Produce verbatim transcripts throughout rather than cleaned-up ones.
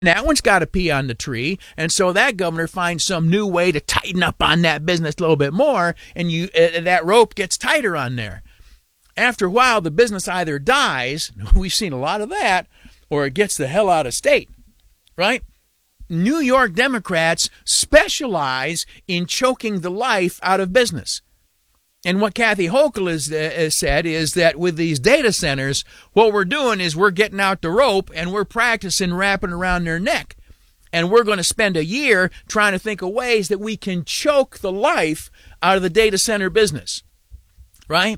That one's got to pee on the tree, and so that governor finds some new way to tighten up on that business a little bit more, and you uh, that rope gets tighter on there. After a while, the business either dies, we've seen a lot of that, or it gets the hell out of state, right? New York Democrats specialize in choking the life out of business. And what Kathy Hochul has, uh, has said is that with these data centers, what we're doing is we're getting out the rope and we're practicing wrapping around their neck. And we're going to spend a year trying to think of ways that we can choke the life out of the data center business, right?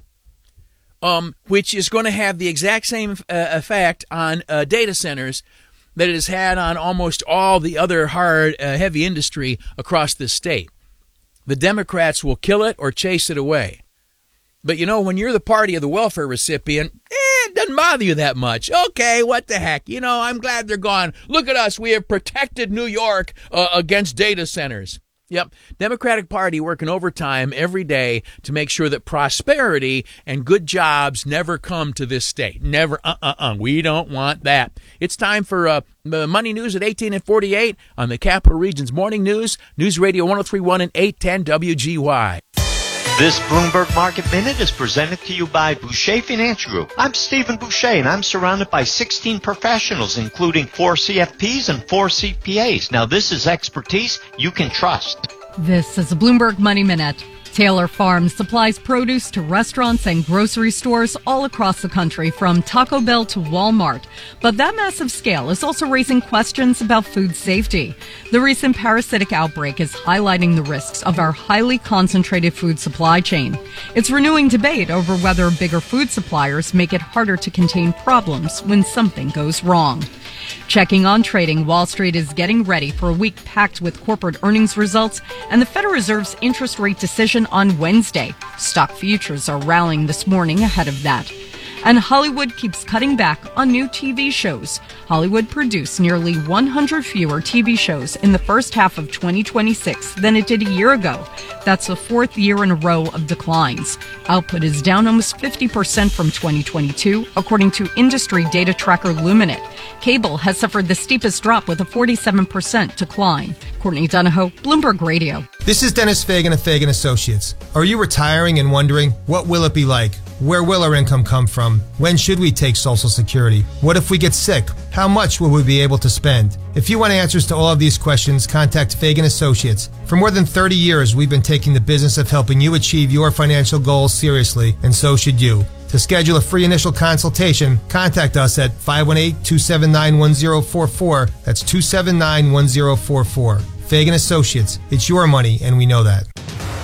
Um, which is going to have the exact same uh, effect on uh, data centers that it has had on almost all the other hard, uh, heavy industry across this state. The Democrats will kill it or chase it away. But, you know, when you're the party of the welfare recipient, eh, it doesn't bother you that much. Okay, what the heck? You know, I'm glad they're gone. Look at us. We have protected New York uh, against data centers. Yep. Democratic Party working overtime every day to make sure that prosperity and good jobs never come to this state. Never. Uh-uh-uh. We don't want that. It's time for uh, Money News at eighteen and forty-eight on the Capital Region's Morning News. News Radio one oh three point one and eight ten W G Y. This Bloomberg Market Minute is presented to you by Boucher Financial Group. I'm Stephen Boucher, and I'm surrounded by sixteen professionals, including four C F Ps and four C P As. Now, this is expertise you can trust. This is a Bloomberg Money Minute. Taylor Farms supplies produce to restaurants and grocery stores all across the country, from Taco Bell to Walmart. But that massive scale is also raising questions about food safety. The recent parasitic outbreak is highlighting the risks of our highly concentrated food supply chain. It's renewing debate over whether bigger food suppliers make it harder to contain problems when something goes wrong. Checking on trading, Wall Street is getting ready for a week packed with corporate earnings results and the Federal Reserve's interest rate decision on Wednesday. Stock futures are rallying this morning ahead of that. And Hollywood keeps cutting back on new T V shows. Hollywood produced nearly one hundred fewer T V shows in the first half of twenty twenty-six than it did a year ago. That's the fourth year in a row of declines. Output is down almost fifty percent from twenty twenty-two, according to industry data tracker Luminate. Cable has suffered the steepest drop with a forty-seven percent decline. Courtney Donahoe, Bloomberg Radio. This is Dennis Fagan of Fagan Associates. Are you retiring and wondering, what will it be like? Where will our income come from? When should we take Social Security? What if we get sick? How much will we be able to spend? If you want answers to all of these questions, contact Fagan Associates. For more than thirty years, we've been taking the business of helping you achieve your financial goals seriously, and so should you. To schedule a free initial consultation, contact us at five one eight, two seven nine, one zero four four. That's two seven nine, one zero four four. Fagan Associates. It's your money, and we know that.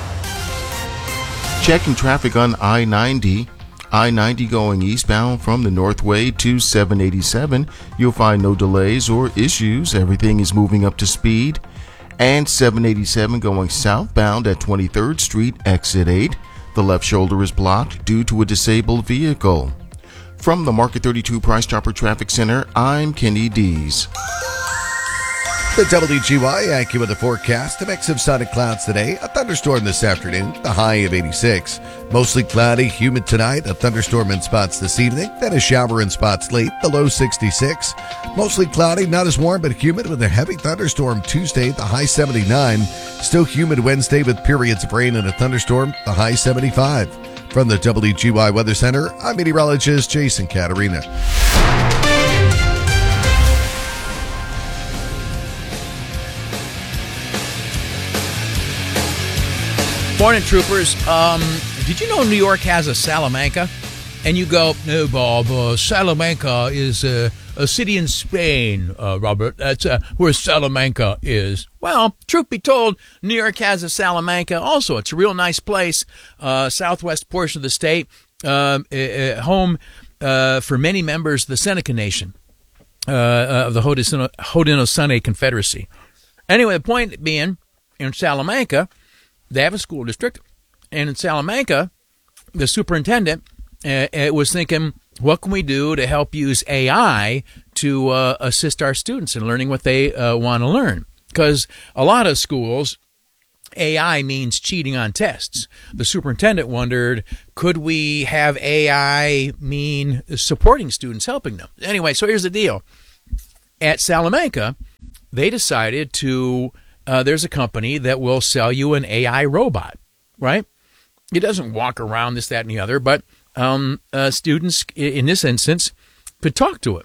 Checking traffic on I ninety. I ninety going eastbound from the Northway to seven eighty-seven. You'll find no delays or issues. Everything is moving up to speed. And seven eighty-seven going southbound at twenty-third Street, exit eight. The left shoulder is blocked due to a disabled vehicle. From the Market thirty-two Price Chopper Traffic Center, I'm Kenny Dees. The W G Y AccuWeather forecast: a mix of sun and clouds today, a thunderstorm this afternoon, the high of eighty-six. Mostly cloudy, humid tonight, a thunderstorm in spots this evening, then a shower in spots late, the low sixty-six. Mostly cloudy, not as warm but humid with a heavy thunderstorm Tuesday, the high seventy-nine. Still humid Wednesday with periods of rain and a thunderstorm, the high seventy-five. From the W G Y Weather Center, I'm meteorologist Jason Caterina. Morning, troopers. Um, did you know New York has a Salamanca? And you go, no, Bob, uh, Salamanca is uh, a city in Spain, uh, Robert. That's uh, where Salamanca is. Well, truth be told, New York has a Salamanca also. It's a real nice place, uh, southwest portion of the state, uh, uh, home uh, for many members of the Seneca Nation, uh, of the Haudenosaunee Confederacy. Anyway, the point being, in Salamanca, they have a school district, and in Salamanca, the superintendent uh, was thinking, what can we do to help use A I to uh, assist our students in learning what they uh, want to learn? Because a lot of schools, A I means cheating on tests. The superintendent wondered, could we have A I mean supporting students, helping them? Anyway, so here's the deal. At Salamanca, they decided to, uh, there's a company that will sell you an A I robot, right? It doesn't walk around this, that, and the other, but um, uh, students in this instance could talk to it.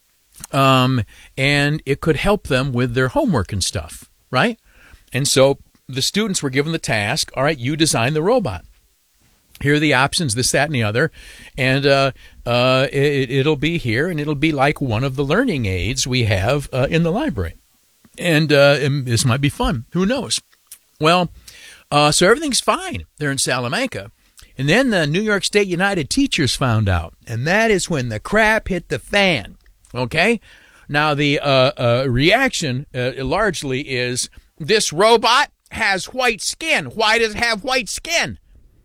Um, and it could help them with their homework and stuff, right? And so the students were given the task, all right, you design the robot. Here are the options, this, that, and the other, and uh, uh, it, it'll be here, and it'll be like one of the learning aids we have uh, in the library. And, uh, and this might be fun. Who knows? Well, uh, so everything's fine there in Salamanca. And then the New York State United Teachers found out, and that is when the crap hit the fan, okay? Now, the uh, uh, reaction uh, largely is, this robot has white skin. Why does it have white skin?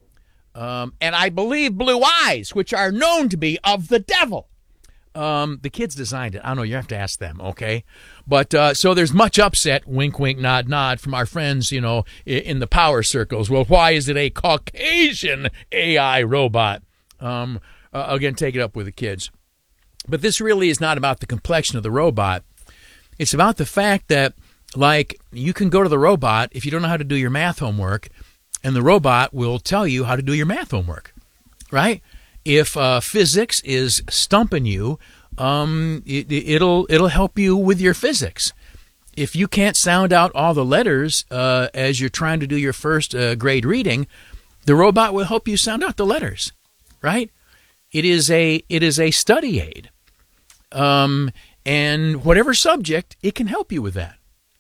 Um, and I believe blue eyes, which are known to be of the devil. Um, the kids designed it. I don't know. You have to ask them, okay? But uh, so there's much upset, wink, wink, nod, nod, from our friends, you know, in the power circles. Well, why is it a Caucasian A I robot? Um, uh, again, take it up with the kids. But this really is not about the complexion of the robot. It's about the fact that, like, you can go to the robot if you don't know how to do your math homework, and the robot will tell you how to do your math homework, right? If uh, physics is stumping you, um, it, it'll it'll help you with your physics. If you can't sound out all the letters uh, as you're trying to do your first uh, grade reading, the robot will help you sound out the letters, right? It is a it is a study aid, um, and whatever subject, it can help you with that.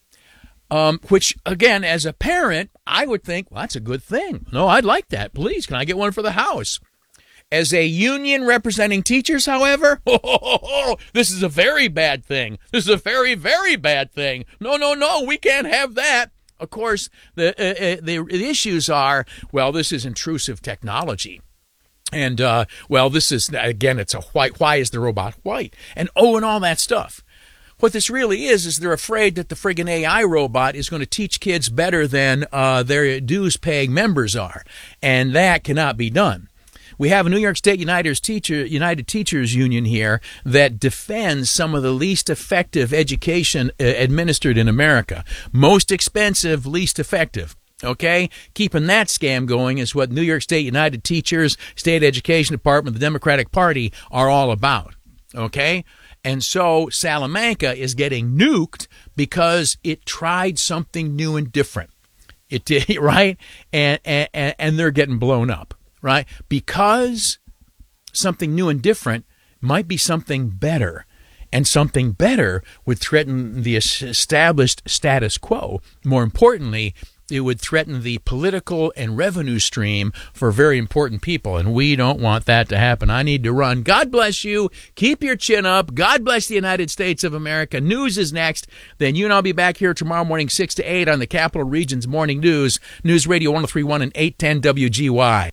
Um, which, again, as a parent, I would think, well, that's a good thing. No, I'd like that. Please, can I get one for the house? As a union representing teachers, however, oh, oh, oh, oh, this is a very bad thing. This is a very, very bad thing. No, no, no, we can't have that. Of course, the, uh, the, the issues are, well, this is intrusive technology. And, uh, well, this is, again, it's a white. Why is the robot white? And, oh, and all that stuff. What this really is, is they're afraid that the friggin' A I robot is going to teach kids better than uh, their dues-paying members are. And that cannot be done. We have a New York State United, Teacher, United Teachers Union here that defends some of the least effective education uh, administered in America. Most expensive, least effective. Okay? Keeping that scam going is what New York State United Teachers, State Education Department, the Democratic Party are all about. Okay? And so Salamanca is getting nuked because it tried something new and different. It did, right? And, and, and they're getting blown up, right? Because something new and different might be something better. And something better would threaten the established status quo. More importantly, it would threaten the political and revenue stream for very important people, and we don't want that to happen. I need to run. God bless you. Keep your chin up. God bless the United States of America. News is next. Then you and I'll be back here tomorrow morning, six to eight on the Capital Region's Morning News, News Radio one oh three point one and eight ten W G Y.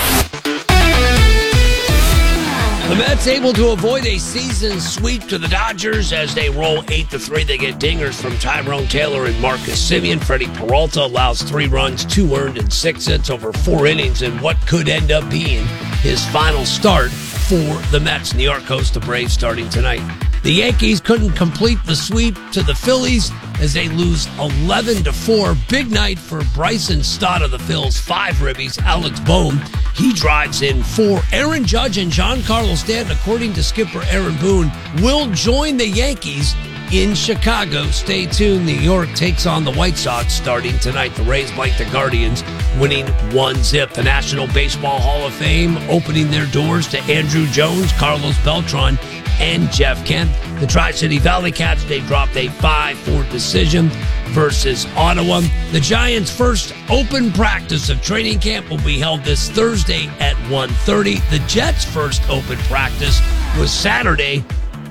The Mets able to avoid a season sweep to the Dodgers as they roll eight to three. They get dingers from Tyrone Taylor and Marcus Semien. Freddie Peralta allows three runs, two earned, and six hits over four innings in what could end up being his final start for the Mets. New York hosts the Braves starting tonight. The Yankees couldn't complete the sweep to the Phillies as they lose eleven to four. Big night for Bryson Stott of the Phils. Five ribbies. Alex Bohm, he drives in four. Aaron Judge and Giancarlo Stanton, according to skipper Aaron Boone, will join the Yankees in Chicago. Stay tuned. New York takes on the White Sox starting tonight. The Rays blank the Guardians, winning one zip. The National Baseball Hall of Fame opening their doors to Andrew Jones, Carlos Beltran, and Jeff Kent. The Tri-City Valley Cats, they dropped a five four decision versus Ottawa. The Giants' first open practice of training camp will be held this Thursday at one thirty. The Jets' first open practice was Saturday.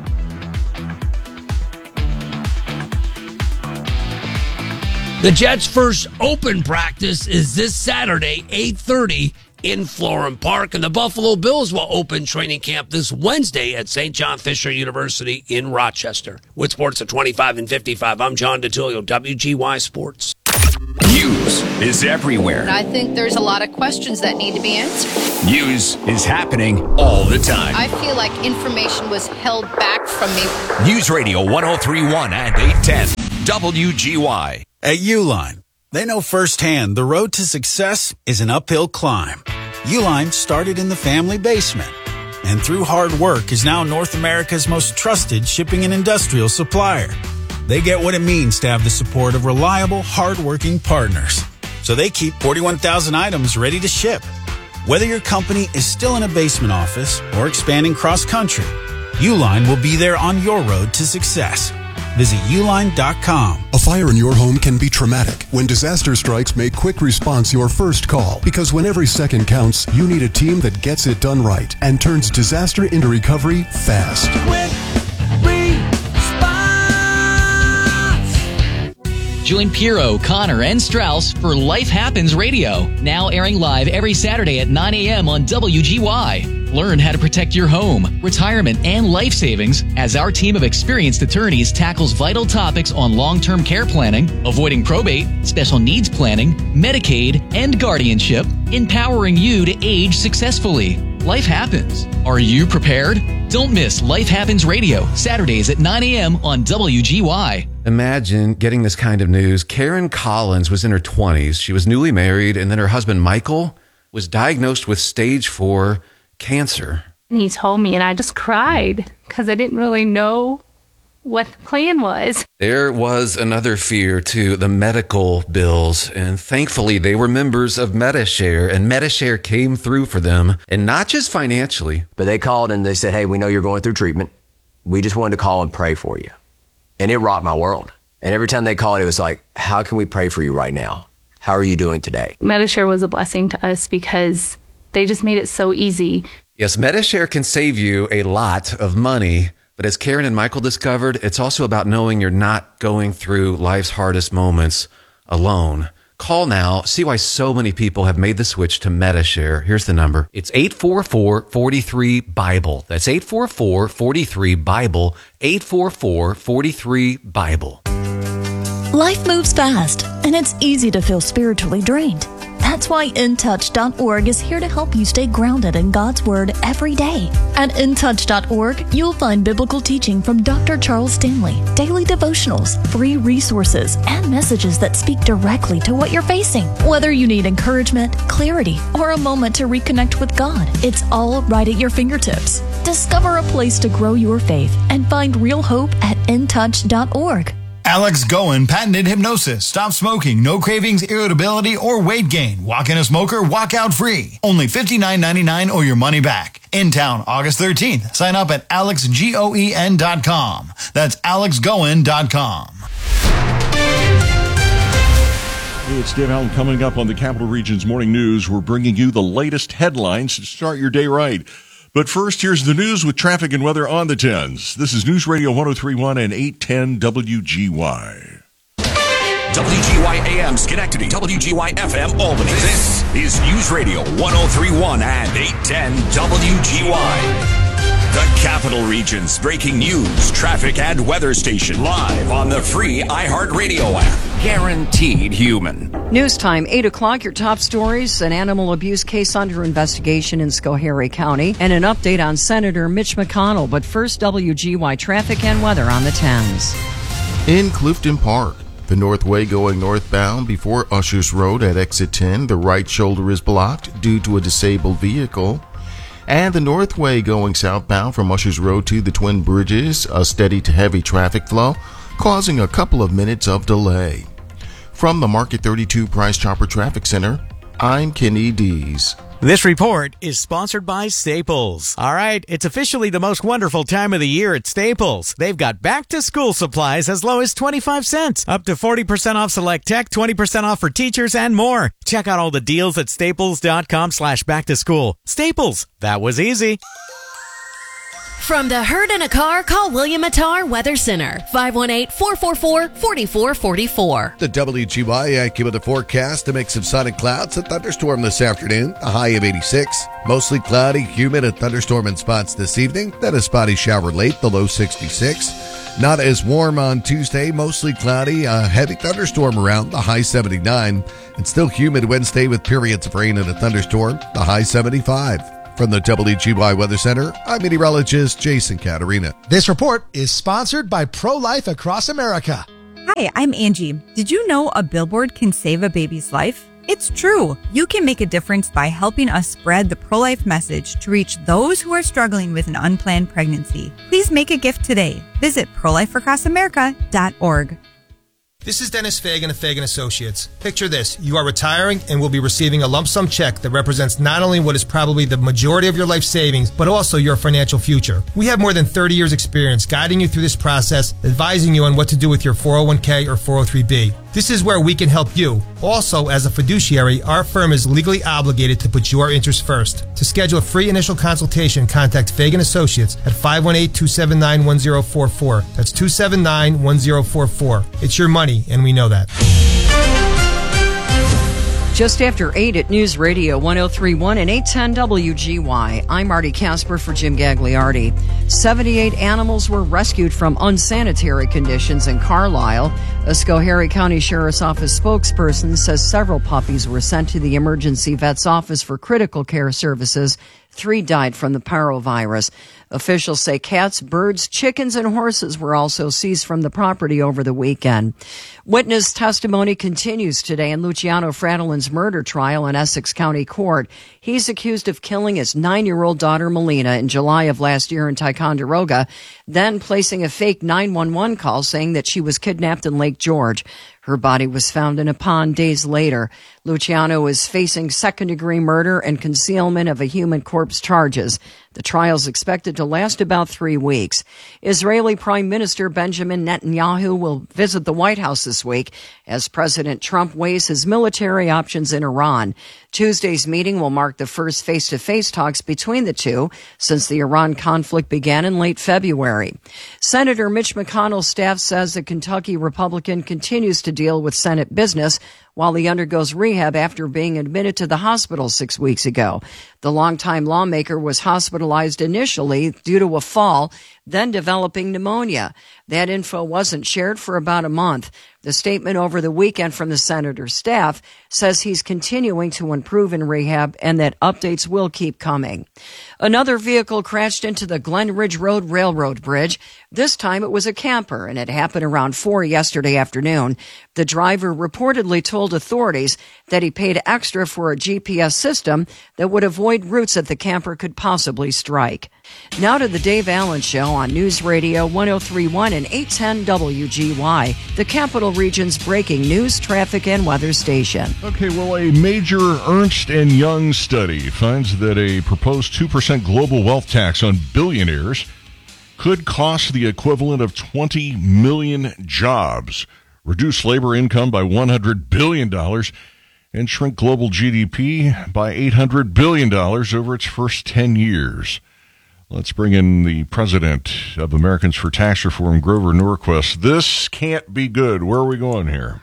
The Jets' first open practice is this Saturday, eight thirty, in Florham Park. And the Buffalo Bills will open training camp this Wednesday at Saint John Fisher University in Rochester. With sports at twenty-five and fifty-five, I'm John DeTilio, W G Y Sports. News is everywhere. I think there's a lot of questions that need to be answered. News is happening all the time. I feel like information was held back from me. News Radio one oh three point one and eight ten W G Y. At Uline, they know firsthand the road to success is an uphill climb. Uline started in the family basement, and through hard work is now North America's most trusted shipping and industrial supplier. They get what it means to have the support of reliable, hard-working partners. So they keep forty-one thousand items ready to ship. Whether your company is still in a basement office or expanding cross-country, Uline will be there on your road to success. Visit uline dot com. A fire in your home can be traumatic. When disaster strikes, make quick response your first call. Because when every second counts, you need a team that gets it done right and turns disaster into recovery fast. Quick Join Piero, Connor, and Strauss for Life Happens Radio, now airing live every Saturday at nine a.m. on W G Y. Learn how to protect your home, retirement, and life savings as our team of experienced attorneys tackles vital topics on long-term care planning, avoiding probate, special needs planning, Medicaid, and guardianship, empowering you to age successfully. Life happens. Are you prepared? Don't miss Life Happens Radio, Saturdays at nine a.m. on W G Y. Imagine getting this kind of news. Karen Collins was in her twenties. She was newly married, and then her husband, Michael, was diagnosed with stage four cancer. And he told me, and I just cried because I didn't really know what the plan was. There was another fear, too, the medical bills. And thankfully, they were members of Medi-Share, and Medi-Share came through for them, and not just financially. But they called and they said, hey, we know you're going through treatment. We just wanted to call and pray for you. And it rocked my world. And every time they called, it was like, how can we pray for you right now? How are you doing today? Medi-Share was a blessing to us because they just made it so easy. Yes, Medi-Share can save you a lot of money. But as Karen and Michael discovered, it's also about knowing you're not going through life's hardest moments alone. Call now. See why so many people have made the switch to Medi-Share. Here's the number. It's eight four four, four three, BIBLE. That's eight four four, four three, BIBLE. eight four four, four three, BIBLE. Life moves fast, and it's easy to feel spiritually drained. That's why in touch dot org is here to help you stay grounded in God's Word every day. At in touch dot org, you'll find biblical teaching from Doctor Charles Stanley, daily devotionals, free resources, and messages that speak directly to what you're facing. Whether you need encouragement, clarity, or a moment to reconnect with God, it's all right at your fingertips. Discover a place to grow your faith and find real hope at in touch dot org. Alex Goen patented hypnosis. Stop smoking, no cravings, irritability, or weight gain. Walk in a smoker, walk out free. Only fifty-nine ninety-nine or your money back. In town, August thirteenth. Sign up at alex goen dot com. That's alex goen dot com. Hey, it's Dave Allen coming up on the Capital Region's Morning News. We're bringing you the latest headlines to start your day right. But first, here's the news with traffic and weather on the tens. This is News Radio one oh three point one and eight ten W G Y. W G Y A M Schenectady, W G Y F M Albany. This is News Radio one oh three point one and eight ten W G Y. The Capital Region's breaking news, traffic, and weather station live on the free iHeartRadio app. Guaranteed human. News time, eight o'clock, your top stories, an animal abuse case under investigation in Schoharie County, and an update on Senator Mitch McConnell. But first, W G Y traffic and weather on the tens. In Clifton Park, the Northway going northbound before Ushers Road at exit ten, the right shoulder is blocked due to a disabled vehicle. And the Northway going southbound from Ushers Road to the Twin Bridges, a steady to heavy traffic flow, causing a couple of minutes of delay. From the Market thirty-two Price Chopper Traffic Center, I'm Kenny Dees. This report is sponsored by Staples. All right, it's officially the most wonderful time of the year at Staples. They've got back-to-school supplies as low as twenty-five cents, up to forty percent off select tech, twenty percent off for teachers, and more. Check out all the deals at staples.com slash back-to-school. Staples, that was easy. From the herd in a car, call William Attar Weather Center, five one eight, four four four, four four four four. The W G Y AccuWeather forecast, a mix of sun and clouds, a thunderstorm this afternoon, a high of eighty-six. Mostly cloudy, humid, a thunderstorm in spots this evening, then a spotty shower late, the low sixty-six. Not as warm on Tuesday, mostly cloudy, a heavy thunderstorm around, the high seventy-nine. And still humid Wednesday with periods of rain and a thunderstorm, the high seventy-five. From the W G Y Weather Center, I'm meteorologist Jason Caterina. This report is sponsored by Pro-Life Across America. Hey, I'm Angie. Did you know a billboard can save a baby's life? It's true. You can make a difference by helping us spread the pro-life message to reach those who are struggling with an unplanned pregnancy. Please make a gift today. Visit pro life across america dot org. This is Dennis Fagan of Fagan Associates. Picture this. You are retiring and will be receiving a lump sum check that represents not only what is probably the majority of your life savings, but also your financial future. We have more than thirty years experience guiding you through this process, advising you on what to do with your four oh one k or four oh three b. This is where we can help you. Also, as a fiduciary, our firm is legally obligated to put your interests first. To schedule a free initial consultation, contact Fagan Associates at five one eight, two seven nine, one zero four four. That's two seven nine, one zero four four. It's your money, and we know that. Just after eight at News Radio one oh three point one and eight ten W G Y. I'm Marty Casper for Jim Gagliardi. seventy-eight animals were rescued from unsanitary conditions in Carlisle. A Schoharie County Sheriff's Office spokesperson says several puppies were sent to the emergency vet's office for critical care services. Three died from the parvovirus. Officials say cats, birds, chickens, and horses were also seized from the property over the weekend. Witness testimony continues today in Luciano Fratellin's murder trial in Essex County Court. He's accused of killing his nine-year-old daughter Melina in July of last year in Ticonderoga, then placing a fake nine one one call saying that she was kidnapped in Lake George. Her body was found in a pond days later. Luciano is facing second-degree murder and concealment of a human corpse charges. The trial is expected to last about three weeks. Israeli Prime Minister Benjamin Netanyahu will visit the White House this week as President Trump weighs his military options in Iran. Tuesday's meeting will mark the first face-to-face talks between the two since the Iran conflict began in late February. Senator Mitch McConnell's staff says the Kentucky Republican continues to deal with Senate business while he undergoes rehab after being admitted to the hospital six weeks ago. The longtime lawmaker was hospitalized initially due to a fall, then developing pneumonia. That info wasn't shared for about a month. The statement over the weekend from the senator's staff says he's continuing to improve in rehab and that updates will keep coming. Another vehicle crashed into the Glen Ridge Road Railroad Bridge. This time it was a camper, and it happened around four yesterday afternoon. The driver reportedly told authorities that he paid extra for a G P S system that would avoid routes that the camper could possibly strike. Now to the Dave Allen Show on News Radio one oh three point one and eight ten W G Y, the Capital Region's breaking news, traffic, and weather station. Okay, well, a major Ernst and Young study finds that a proposed two percent global wealth tax on billionaires could cost the equivalent of twenty million jobs, reduce labor income by one hundred billion dollars, and shrink global G D P by eight hundred billion dollars over its first ten years. Let's bring in the president of Americans for Tax Reform, Grover Norquist. This can't be good. Where are we going here?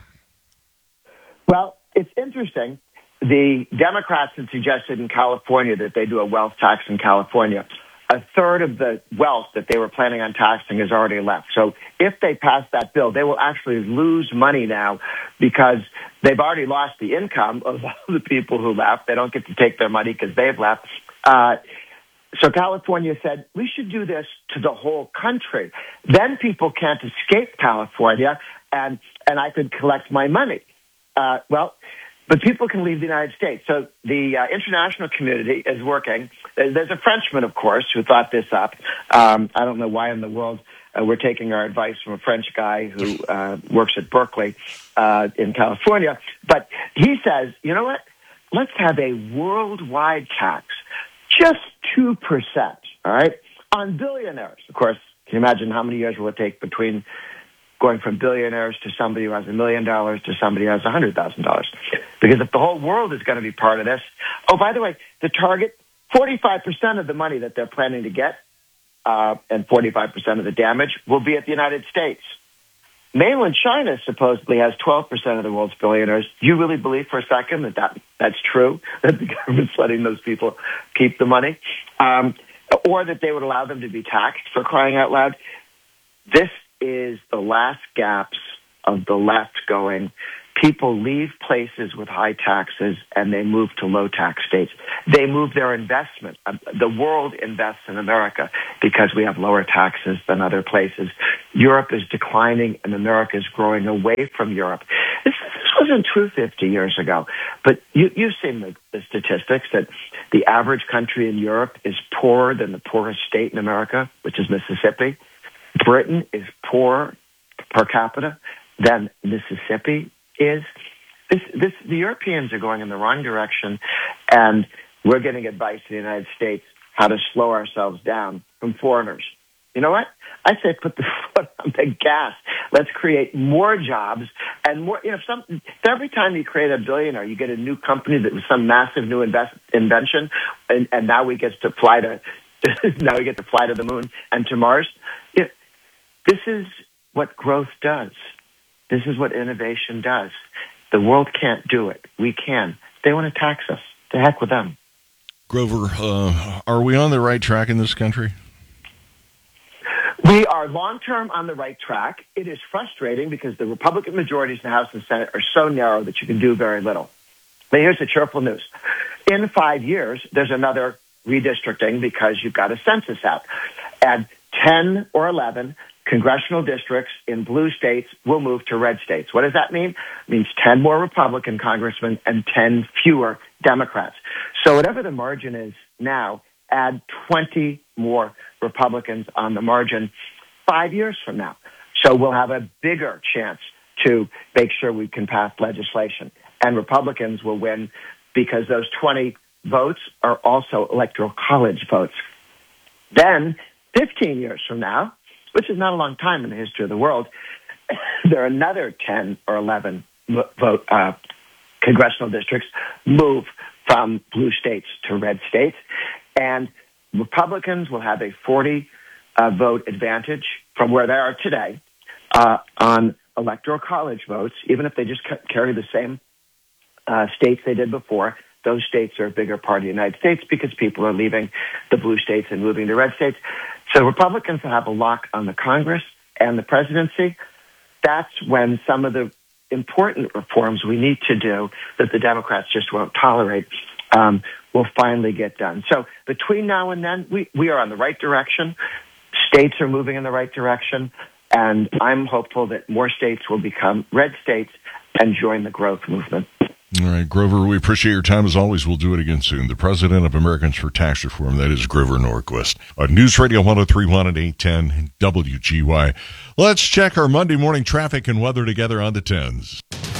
Well, it's interesting. The Democrats had suggested in California that they do a wealth tax in California. A third of the wealth that they were planning on taxing is already left. So if they pass that bill, they will actually lose money now because they've already lost the income of all the people who left. They don't get to take their money because they've left. Uh, So California said, we should do this to the whole country. Then people can't escape California, and, and I could collect my money. Uh, well, but people can leave the United States. So the uh, international community is working. There's a Frenchman, of course, who thought this up. Um, I don't know why in the world uh, we're taking our advice from a French guy who uh, works at Berkeley uh, in California. But he says, you know what? Let's have a worldwide tax. Just two percent, all right, on billionaires. Of course, can you imagine how many years will it take between going from billionaires to somebody who has a million dollars to somebody who has one hundred thousand dollars? Because if the whole world is going to be part of this, oh, by the way, the target, forty-five percent of the money that they're planning to get uh, and forty-five percent of the damage will be at the United States. Mainland China supposedly has twelve percent of the world's billionaires. Do you really believe for a second that, that that's true, that the government's letting those people keep the money? Um, or that they would allow them to be taxed, for crying out loud? This is the last gaps of the left going, people leave places with high taxes and they move to low tax states. They move their investment. The world invests in America because we have lower taxes than other places. Europe is declining and America is growing away from Europe. This, this wasn't true fifty years ago, but you, you've seen the, the statistics that the average country in Europe is poorer than the poorest state in America, which is Mississippi. Britain is poorer per capita than Mississippi is. This, this, the Europeans are going in the wrong direction, and we're getting advice in the United States how to slow ourselves down from foreigners. You know what? I say put the foot on the gas. Let's create more jobs and more. You know, some every time you create a billionaire, you get a new company that was some massive new invest, invention, and, and now we get to fly to now we get to fly to the moon and to Mars. It, this is what growth does. This is what innovation does. The world can't do it. We can. They want to tax us. To heck with them. Grover, uh, are we on the right track in this country? We are long-term on the right track. It is frustrating because the Republican majorities in the House and Senate are so narrow that you can do very little. But here's the cheerful news. In five years, there's another redistricting because you've got a census out. And ten or eleven congressional districts in blue states will move to red states. What does that mean? It means ten more Republican congressmen and ten fewer Democrats. So whatever the margin is now, add twenty more Republicans on the margin five years from now. So we'll have a bigger chance to make sure we can pass legislation. And Republicans will win because those twenty votes are also electoral college votes. Then, fifteen years from now, which is not a long time in the history of the world, there are another ten or eleven vote uh, congressional districts move from blue states to red states. And Republicans will have a forty uh, vote advantage from where they are today uh, on electoral college votes, even if they just ca- carry the same uh, states they did before. Those states are a bigger part of the United States because people are leaving the blue states and moving to red states. So Republicans will have a lock on the Congress and the presidency. That's when some of the important reforms we need to do that the Democrats just won't tolerate um, will finally get done. So between now and then, we, we are on the right direction. States are moving in the right direction. And I'm hopeful that more states will become red states and join the growth movement. All right, Grover, we appreciate your time as always. We'll do it again soon. The president of Americans for Tax Reform, that is Grover Norquist. On News Radio one oh three point one and eight ten W G Y. Let's check our Monday morning traffic and weather together on the tens.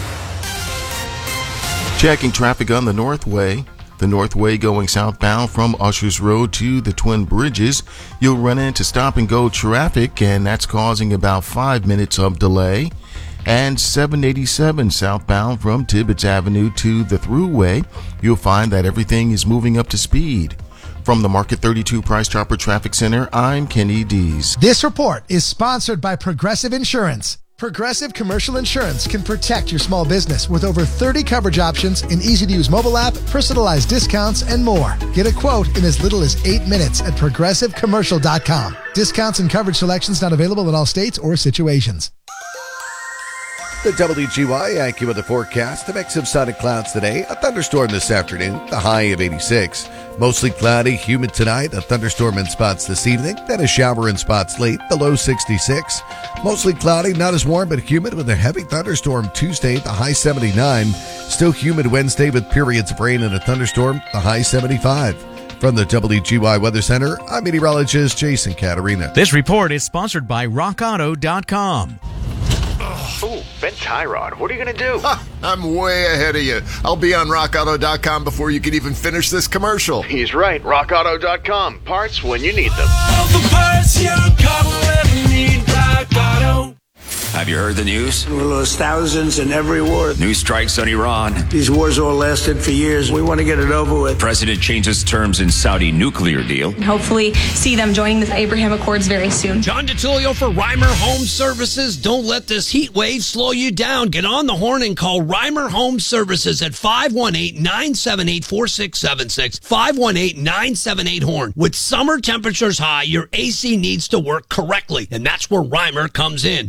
Checking traffic on the Northway. The Northway going southbound from Ushers Road to the Twin Bridges. You'll run into stop-and-go traffic, and that's causing about five minutes of delay. And seven eighty-seven southbound from Tibbetts Avenue to the Thruway, you'll find that everything is moving up to speed. From the Market thirty-two Price Chopper Traffic Center, I'm Kenny Dees. This report is sponsored by Progressive Insurance. Progressive Commercial Insurance can protect your small business with over thirty coverage options, an easy-to-use mobile app, personalized discounts, and more. Get a quote in as little as eight minutes at progressive commercial dot com. Discounts and coverage selections not available in all states or situations. The W G Y AccuWeather forecast, a mix of sun and clouds today, a thunderstorm this afternoon, the high of eighty-six. Mostly cloudy, humid tonight, a thunderstorm in spots this evening, then a shower in spots late, the low sixty-six. Mostly cloudy, not as warm, but humid with a heavy thunderstorm Tuesday, the high seventy-nine. Still humid Wednesday with periods of rain and a thunderstorm, the high seventy-five. From the W G Y Weather Center, I'm meteorologist Jason Caterina. This report is sponsored by rock auto dot com. Oh, Ben Tyrod, what are you going to do? Ha, I'm way ahead of you. I'll be on rock auto dot com before you can even finish this commercial. He's right. rock auto dot com. Parts when you need them. All the parts your car will ever need, Rock Auto. Have you heard the news? We lost thousands in every war. New strikes on Iran. These wars all lasted for years. We want to get it over with. President changes terms in Saudi nuclear deal. Hopefully see them joining the Abraham Accords very soon. John DiTullio for Reimer Home Services. Don't let this heat wave slow you down. Get on the horn and call Reimer Home Services at five one eight, nine seven eight, four six seven six. five one eight, nine seven eight, horn. With summer temperatures high, your A C needs to work correctly, and that's where Reimer comes in. If your A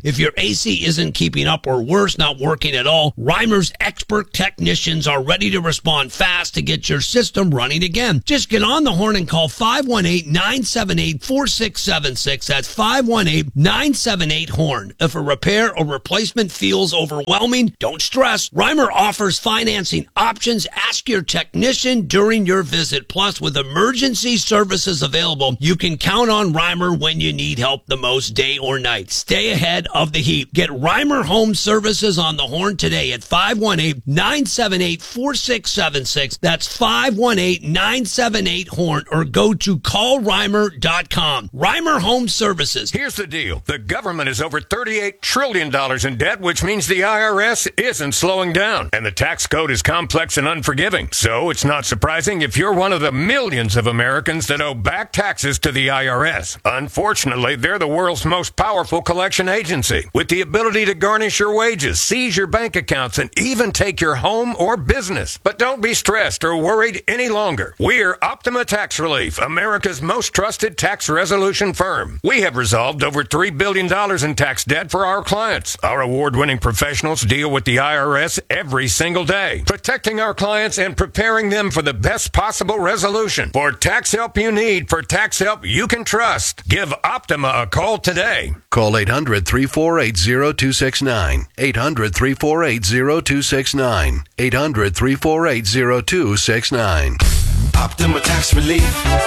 A C isn't keeping up, or worse, not working at all, Reimer's expert technicians are ready to respond fast to get your system running again. Just get on the horn and call five one eight, nine seven eight, four six seven six. That's five one eight, nine seven eight, horn. If a repair or replacement feels overwhelming, don't stress. Reimer offers financing options. Ask your technician during your visit. Plus, with emergency services available, you can count on Reimer when you need help the most, day or night. Stay ahead of the heat. Get Reimer Home Services on the horn today at five one eight, nine seven eight, four six seven six. That's five one eight, nine seven eight, horn, or go to call reimer dot com. Reimer Home Services. Here's the deal. The government is over thirty-eight trillion dollars in debt, which means the I R S isn't slowing down. And the tax code is complex and unforgiving. So it's not surprising if you're one of the millions of Americans that owe back taxes to the I R S. Unfortunately, they're the world's most powerful collection agency, with the ability to garnish your wages, seize your bank accounts, and even take your home or business. But don't be stressed or worried any longer. We're Optima Tax Relief, America's most trusted tax resolution firm. We have resolved over three billion dollars in tax debt for our clients. Our award-winning professionals deal with the I R S every single day, protecting our clients and preparing them for the best possible resolution. For tax help you need, for tax help you can trust, give Optima a call today. Call eight hundred, three four eight, zero two six nine. eight hundred, three four eight, zero two six nine. eight hundred, three four eight, zero two six nine. Optima Tax Relief.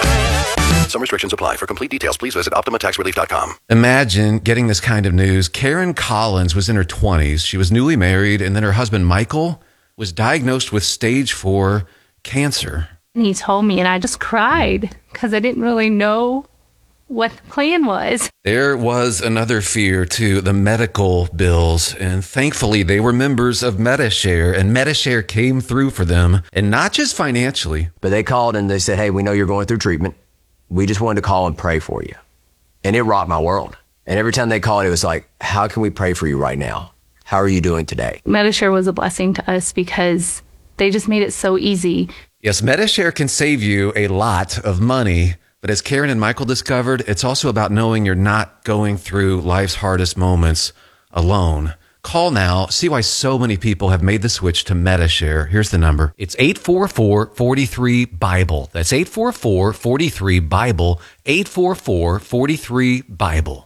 Some restrictions apply. For complete details, please visit optima tax relief dot com. Imagine getting this kind of news. Karen Collins was in her twenties. She was newly married, and then her husband, Michael, was diagnosed with stage four cancer. And he told me, and I just cried because I didn't really know what the plan was. There was another fear, too, the medical bills. And thankfully, they were members of Medi-Share, and Medi-Share came through for them, and not just financially. But they called and they said, hey, we know you're going through treatment. We just wanted to call and pray for you. And it rocked my world. And every time they called, it was like, how can we pray for you right now? How are you doing today? Medi-Share was a blessing to us because they just made it so easy. Yes, Medi-Share can save you a lot of money. But as Karen and Michael discovered, it's also about knowing you're not going through life's hardest moments alone. Call now. See why so many people have made the switch to Medi-Share. Here's the number. It's eight four four, four three, BIBLE. That's eight four four, four three, BIBLE. eight four four, four three, BIBLE.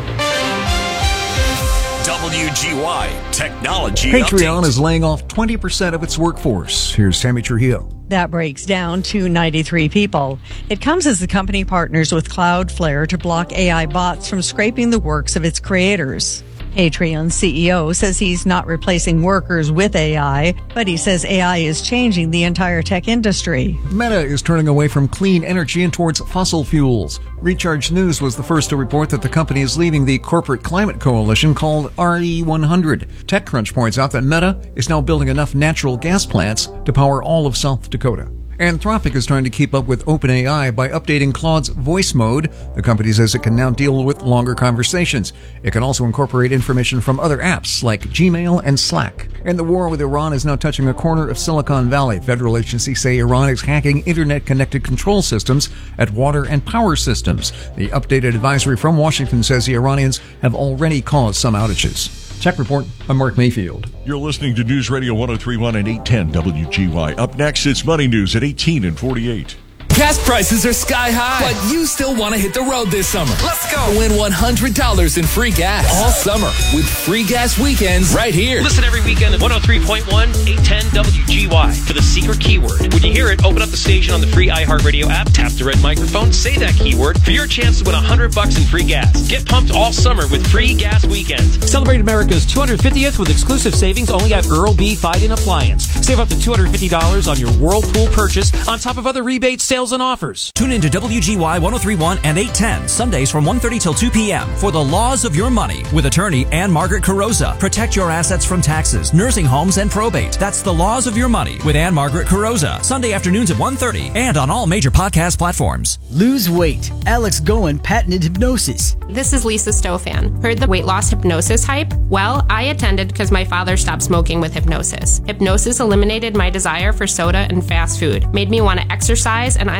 W G Y Technology Patreon Update. is laying off twenty percent of its workforce. Here's Tammy Trujillo. That breaks down to ninety-three people. It comes as the company partners with Cloudflare to block A I bots from scraping the works of its creators. Patreon's C E O says he's not replacing workers with A I, but he says A I is changing the entire tech industry. Meta is turning away from clean energy and towards fossil fuels. Recharge News was the first to report that the company is leaving the corporate climate coalition called R E one hundred. TechCrunch points out that Meta is now building enough natural gas plants to power all of South Dakota. Anthropic is trying to keep up with OpenAI by updating Claude's voice mode. The company says it can now deal with longer conversations. It can also incorporate information from other apps like Gmail and Slack. And the war with Iran is now touching a corner of Silicon Valley. Federal agencies say Iran is hacking internet-connected control systems at water and power systems. The updated advisory from Washington says the Iranians have already caused some outages. Tech Report, I'm Mark Mayfield. You're listening to News Radio one oh three point one and eight ten W G Y. Up next, it's Money News at eighteen and forty-eight. Gas prices are sky high, but you still want to hit the road this summer. Let's go. Win one hundred dollars in free gas all summer with free gas weekends right here. Listen every weekend at one oh three point one, eight ten W G Y for the secret keyword. When you hear it, open up the station on the free iHeartRadio app, tap the red microphone, say that keyword for your chance to win one hundred bucks in free gas. Get pumped all summer with free gas weekends. Celebrate America's two hundred fiftieth with exclusive savings only at Earl B. Fighting Appliance. Save up to two hundred fifty dollars on your Whirlpool purchase on top of other rebates, sales, and offers. Tune in to W G Y one oh three point one and eight ten, Sundays from one thirty till two p.m. for The Laws of Your Money with attorney Ann Margaret Carrozza. Protect your assets from taxes, nursing homes, and probate. That's The Laws of Your Money with Ann Margaret Carrozza. Sunday afternoons at one thirty and on all major podcast platforms. Lose weight. Alex Goen patented hypnosis. This is Lisa Stofan. Heard the weight loss hypnosis hype? Well, I attended because my father stopped smoking with hypnosis. Hypnosis eliminated my desire for soda and fast food, made me want to exercise, and I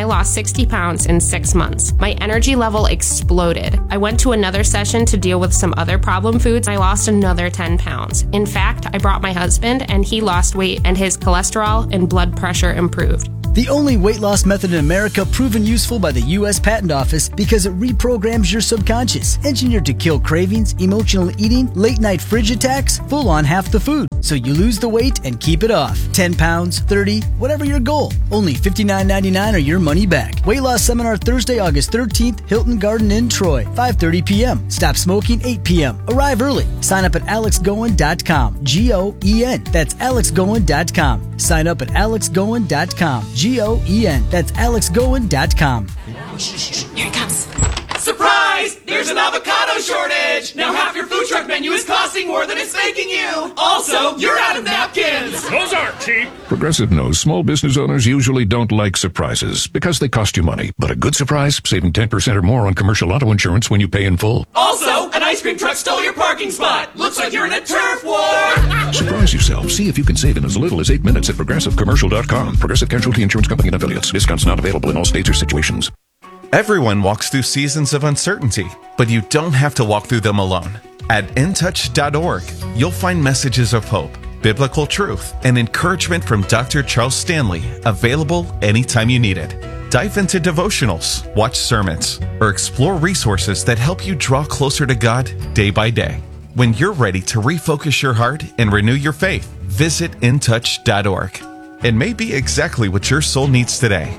I lost sixty pounds in six months. My energy level exploded. I went to another session to deal with some other problem foods. I lost another ten pounds. In fact, I brought my husband and he lost weight and his cholesterol and blood pressure improved. The only weight loss method in America proven useful by the U S Patent Office because it reprograms your subconscious, engineered to kill cravings, emotional eating, late night fridge attacks, full on half the food. So you lose the weight and keep it off. ten pounds, thirty, whatever your goal. Only fifty-nine ninety-nine or your money back. Weight loss seminar Thursday, August thirteenth, Hilton Garden Inn, Troy, five thirty p.m. Stop smoking eight p.m. Arrive early. Sign up at alex goen dot com. G O E N. That's alex goen dot com. Sign up at alex goen dot com. G O E N. That's alex goen dot com. Here it comes. Surprise! There's an avocado shortage! Now half your food truck menu is costing more than it's making you! Also, you're out of napkins! Those aren't cheap! Progressive knows small business owners usually don't like surprises because they cost you money. But a good surprise, saving ten percent or more on commercial auto insurance when you pay in full. Also, an ice cream truck stole your parking spot! Looks like you're in a turf war! Surprise yourself. See if you can save in as little as eight minutes at progressive commercial dot com. Progressive Casualty Insurance Company and affiliates. Discounts not available in all states or situations. Everyone walks through seasons of uncertainty, but you don't have to walk through them alone. At in touch dot org, you'll find messages of hope, biblical truth, and encouragement from Doctor Charles Stanley, available anytime you need it. Dive into devotionals, watch sermons, or explore resources that help you draw closer to God day by day. When you're ready to refocus your heart and renew your faith, visit in touch dot org. It may be exactly what your soul needs today.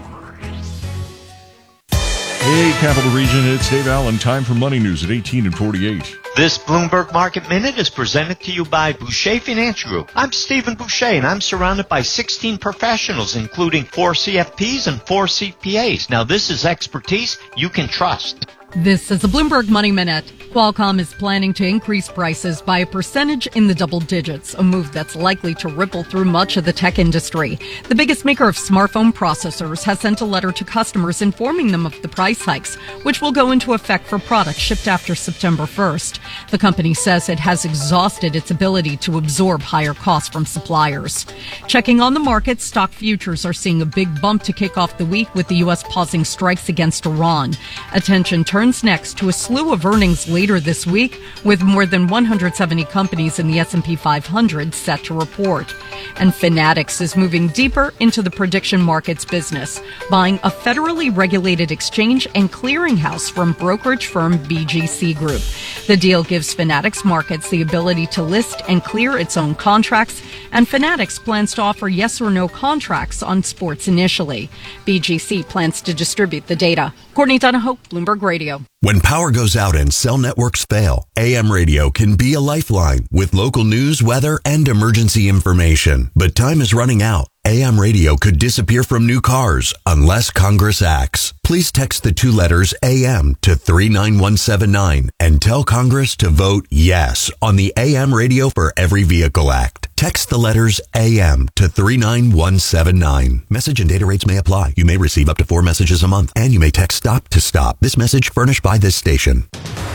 Hey, Capital Region, it's Dave Allen. Time for Money News at eighteen and forty-eight. This Bloomberg Market Minute is presented to you by Boucher Finance Group. I'm Stephen Boucher, and I'm surrounded by sixteen professionals, including four C F Ps and four C P As. Now, this is expertise you can trust. This is a Bloomberg Money Minute. Qualcomm is planning to increase prices by a percentage in the double digits, a move that's likely to ripple through much of the tech industry. The biggest maker of smartphone processors has sent a letter to customers informing them of the price hikes, which will go into effect for products shipped after September first. The company says it has exhausted its ability to absorb higher costs from suppliers. Checking on the market, stock futures are seeing a big bump to kick off the week with the U S pausing strikes against Iran. Attention turns next to a slew of earnings later this week, with more than one hundred seventy companies in the S and P five hundred set to report. And Fanatics is moving deeper into the prediction markets business, buying a federally regulated exchange and clearinghouse from brokerage firm B G C Group. The deal gives Fanatics Markets the ability to list and clear its own contracts, and Fanatics plans to offer yes or no contracts on sports initially. B G C plans to distribute the data. Courtney Donahoe, Bloomberg Radio. When power goes out and cell networks fail, A M radio can be a lifeline with local news, weather, and emergency information. But time is running out. A M radio could disappear from new cars unless Congress acts. Please text the two letters A M to three nine one seven nine and tell Congress to vote yes on the A M Radio for Every Vehicle Act. Text the letters A M to three nine one seven nine. Message and data rates may apply. You may receive up to four messages a month, and you may text STOP to STOP. This message furnished by this station.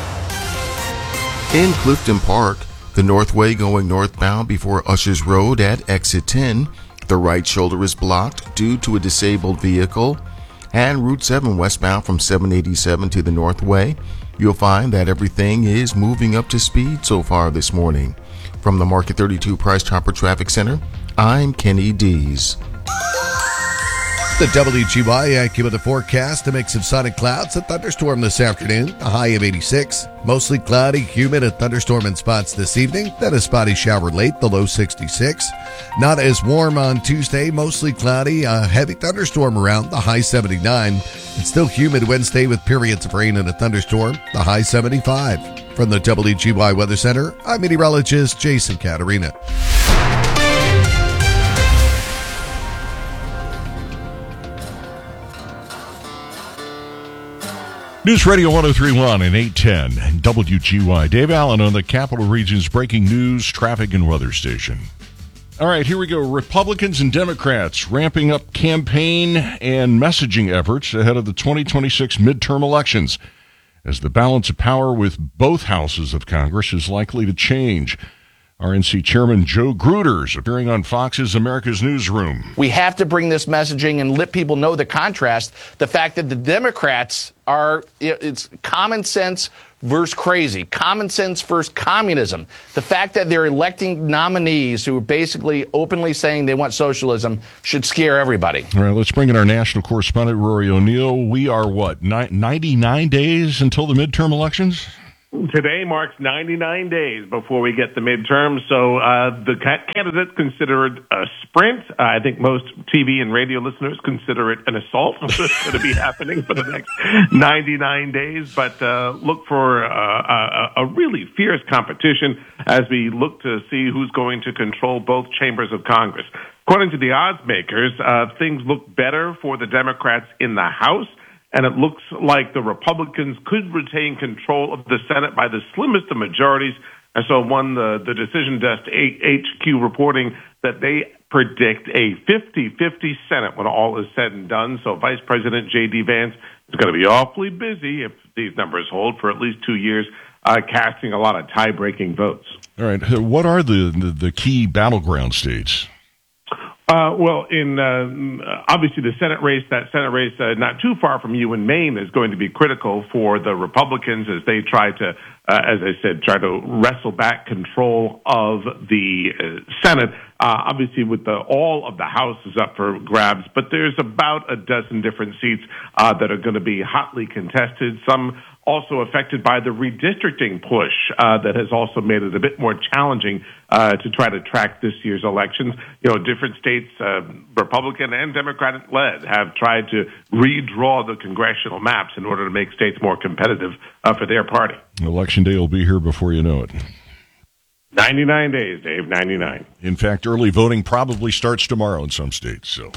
In Clifton Park, the Northway going northbound before Ushers Road at exit ten. The right shoulder is blocked due to a disabled vehicle. And Route seven westbound from seven eighty-seven to the Northway. You'll find that everything is moving up to speed so far this morning. From the Market thirty-two Price Chopper Traffic Center, I'm Kenny Dees. The W G Y AccuWeather forecast, a mix of sunny clouds, a thunderstorm this afternoon, a high of eighty-six. Mostly cloudy, humid, a thunderstorm in spots this evening, then a spotty shower late, the low sixty-six. Not as warm on Tuesday, mostly cloudy, a heavy thunderstorm around, the high seventy-nine. It's still humid Wednesday with periods of rain and a thunderstorm, the high seventy-five. From the W G Y Weather Center, I'm meteorologist Jason Caterina. News Radio one oh three point one and eight ten W G Y. Dave Allen on the Capital Region's breaking news, traffic, and weather station. All right, here we go. Republicans and Democrats ramping up campaign and messaging efforts ahead of the twenty twenty-six midterm elections, as the balance of power with both houses of Congress is likely to change. R N C Chairman Joe Gruters appearing on Fox's America's Newsroom. We have to bring this messaging and let people know the contrast. The fact that the Democrats are, it's common sense versus crazy, common sense versus communism. The fact that they're electing nominees who are basically openly saying they want socialism should scare everybody. All right, let's bring in our national correspondent, Rory O'Neill. We are, what, ninety-nine days until the midterm elections? Today marks ninety-nine days before we get the midterms, so uh, the ca- candidates consider it a sprint. Uh, I think most T V and radio listeners consider it an assault. It's going to be happening for the next ninety-nine days, but uh, look for uh, a, a really fierce competition as we look to see who's going to control both chambers of Congress. According to the odds makers, uh, things look better for the Democrats in the House, and it looks like the Republicans could retain control of the Senate by the slimmest of majorities. And so one, the, the decision desk, H Q, reporting that they predict a fifty-fifty Senate when all is said and done. So Vice President J D. Vance is going to be awfully busy if these numbers hold for at least two years, uh, casting a lot of tie-breaking votes. All right. What are the, the, the key battleground states? Uh, well, in uh, obviously the Senate race, that Senate race uh, not too far from you in Maine is going to be critical for the Republicans as they try to, uh, as I said, try to wrestle back control of the uh, Senate. Uh, obviously, with the all of the House is up for grabs, but there's about a dozen different seats uh, that are going to be hotly contested. Some also affected by the redistricting push uh, that has also made it a bit more challenging uh, to try to track this year's elections. You know, different states, uh, Republican and Democratic-led, have tried to redraw the congressional maps in order to make states more competitive uh, for their party. Election day will be here before you know it. ninety-nine days, Dave, ninety-nine. In fact, early voting probably starts tomorrow in some states. So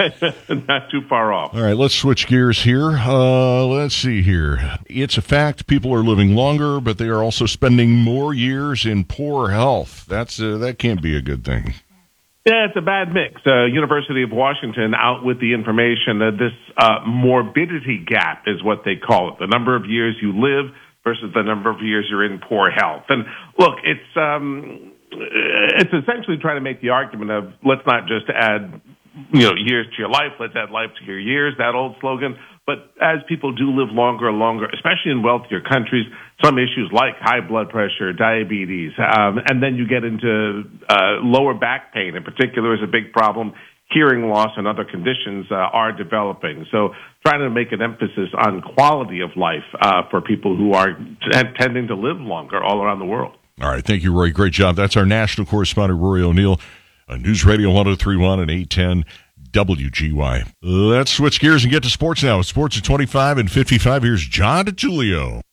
not too far off. All right, let's switch gears here. Uh, let's see here. It's a fact people are living longer, but they are also spending more years in poor health. That's uh, that can't be a good thing. Yeah, it's a bad mix. Uh, University of Washington out with the information that this uh, morbidity gap is what they call it. The number of years you live versus the number of years you're in poor health. And look, it's um, it's essentially trying to make the argument of let's not just add you know years to your life, let's add life to your years, that old slogan. But as people do live longer and longer, especially in wealthier countries, some issues like high blood pressure, diabetes, um, and then you get into uh, lower back pain in particular is a big problem. Hearing loss and other conditions uh, are developing. So trying to make an emphasis on quality of life uh, for people who are t- tending to live longer all around the world. All right. Thank you, Roy. Great job. That's our national correspondent, Rory O'Neill, on News Radio one oh three point one and eight ten W G Y. Let's switch gears and get to sports now. Sports at twenty-five and fifty-five. Here's John DiTullio.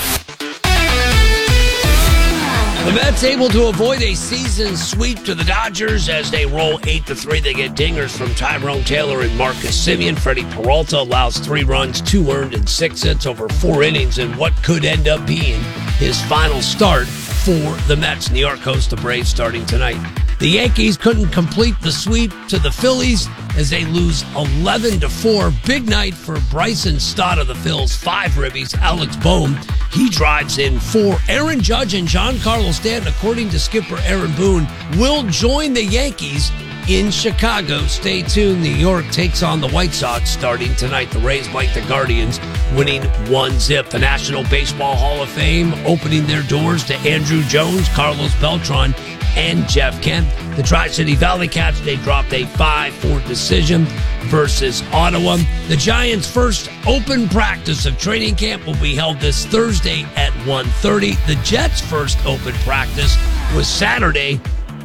The Mets able to avoid a season sweep to the Dodgers as they roll eight to three. They get dingers from Tyrone Taylor and Marcus Semien. Freddie Peralta allows three runs, two earned, and six hits over four innings in what could end up being his final start for the Mets. New York hosts the Braves starting tonight. The Yankees couldn't complete the sweep to the Phillies as they lose eleven to four. Big night for Bryson Stott of the Phils. Five ribbies. Alex Bohm, he drives in four. Aaron Judge and Giancarlo Stanton, according to skipper Aaron Boone, will join the Yankees in Chicago. Stay tuned. New York takes on the White Sox starting tonight. The Rays bite the Guardians, winning one zip. The National Baseball Hall of Fame opening their doors to Andrew Jones, Carlos Beltran, and Jeff Kent. The Tri-City Valley Cats, they dropped a five four decision versus Ottawa. The Giants' first open practice of training camp will be held this Thursday at one thirty. The Jets' first open practice was Saturday.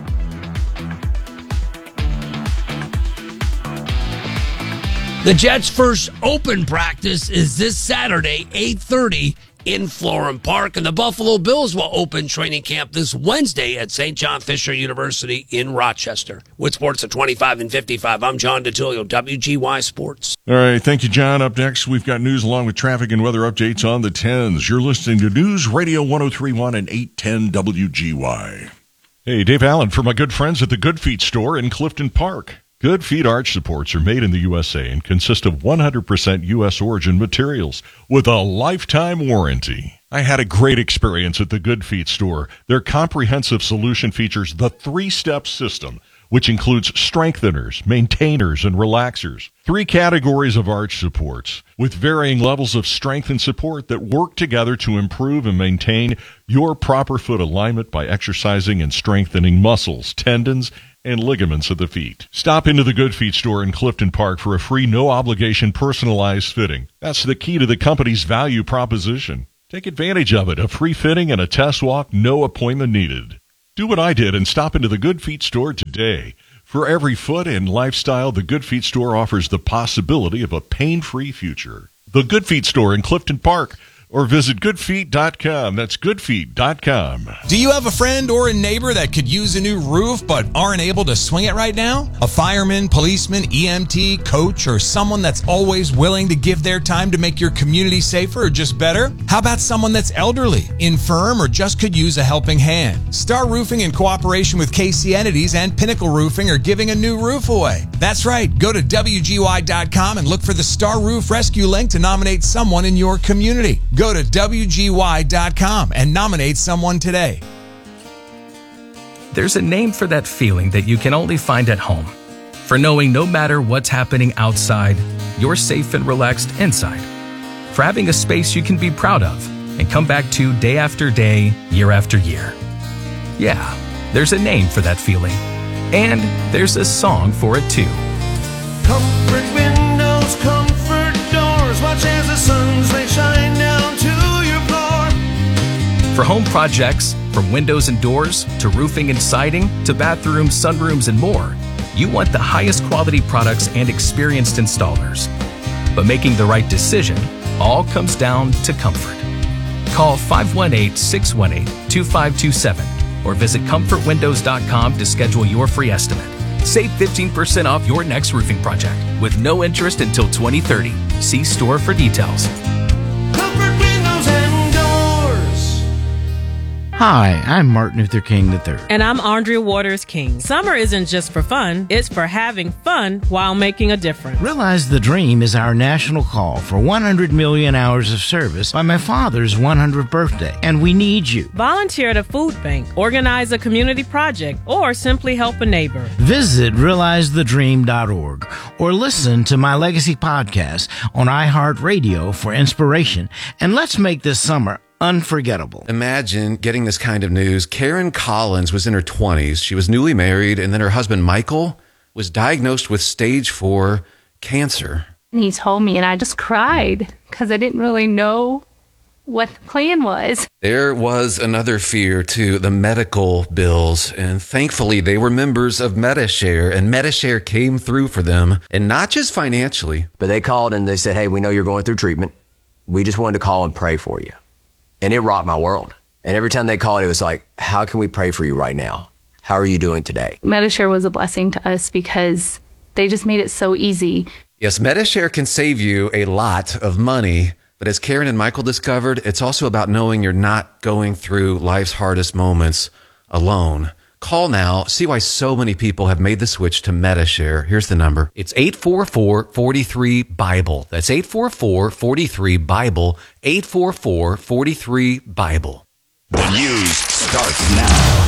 The Jets' first open practice is this Saturday, eight thirty, in Florham Park. And the Buffalo Bills will open training camp this Wednesday at Saint John Fisher University in Rochester. With sports at twenty-five and fifty-five, I'm John DiTullio, W G Y Sports. All right, thank you, John. Up next, we've got news along with traffic and weather updates on the tens. You're listening to News Radio one oh three point one and eight ten W G Y. Hey, Dave Allen for my good friends at the Good Feet store in Clifton Park. Good Feet arch supports are made in the U S A and consist of one hundred percent U S origin materials with a lifetime warranty. I had a great experience at the Good Feet store. Their comprehensive solution features the three-step system, which includes strengtheners, maintainers, and relaxers. Three categories of arch supports with varying levels of strength and support that work together to improve and maintain your proper foot alignment by exercising and strengthening muscles, tendons, and ligaments of the feet. Stop into the Good Feet store in Clifton Park for a free, no-obligation, personalized fitting. That's the key to the company's value proposition. Take advantage of it. A free fitting and a test walk, no appointment needed. Do what I did and stop into the Good Feet store today. For every foot and lifestyle, the Good Feet store offers the possibility of a pain-free future. The Good Feet store in Clifton Park, or visit good feet dot com. That's good feet dot com. Do you have a friend or a neighbor that could use a new roof but aren't able to swing it right now? A fireman, policeman, E M T, coach, or someone that's always willing to give their time to make your community safer or just better? How about someone that's elderly, infirm, or just could use a helping hand? Star Roofing, in cooperation with K C Entities and Pinnacle Roofing, are giving a new roof away. That's right. Go to W G Y dot com and look for the Star Roof Rescue link to nominate someone in your community. Go to W G Y dot com and nominate someone today. There's a name for that feeling that you can only find at home. For knowing no matter what's happening outside, you're safe and relaxed inside. For having a space you can be proud of and come back to day after day, year after year. Yeah, there's a name for that feeling. And there's a song for it too. Comfort windows, comfort doors, watch as the suns they shine down to your floor. For home projects, from windows and doors to roofing and siding to bathrooms, sunrooms, and more, you want the highest quality products and experienced installers. But making the right decision all comes down to comfort. Call five one eight, six one eight, two five two seven or visit comfort windows dot com to schedule your free estimate. Save fifteen percent off your next roofing project with no interest until twenty thirty. See store for details. Comfort windows and doors. Hi, I'm Martin Luther King the third. And I'm Andrea Waters King. Summer isn't just for fun, it's for having fun while making a difference. Realize the Dream is our national call for one hundred million hours of service by my father's one hundredth birthday, and we need you. Volunteer at a food bank, organize a community project, or simply help a neighbor. Visit realize the dream dot org or listen to my Legacy podcast on iHeartRadio for inspiration, and let's make this summer unforgettable. Imagine getting this kind of news. Karen Collins was in her twenties. She was newly married, and then her husband, Michael, was diagnosed with stage four cancer. And he told me, and I just cried because I didn't really know what the plan was. There was another fear, too, the medical bills. And thankfully, they were members of Medi-Share, and Medi-Share came through for them, and not just financially. But they called and they said, hey, we know you're going through treatment. We just wanted to call and pray for you. And it rocked my world. And every time they called, it was like, how can we pray for you right now? How are you doing today? Medi-Share was a blessing to us because they just made it so easy. Yes, Medi-Share can save you a lot of money. But as Karen and Michael discovered, it's also about knowing you're not going through life's hardest moments alone. Call now. See why so many people have made the switch to Medi-Share. Here's the number. It's eight four four, four three, BIBLE. That's eight four four, four three, BIBLE. eight four four, four three, BIBLE. The news starts now.